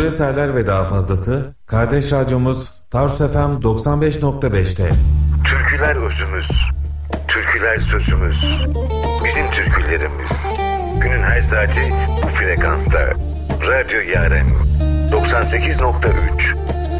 Bu eserler ve daha fazlası kardeş radyomuz Tarsus FM 95.5'te. Türküler özümüz, türküler sözümüz, bizim türkülerimiz. Günün her saati bu frekansta. Radyo Yaren 98.3.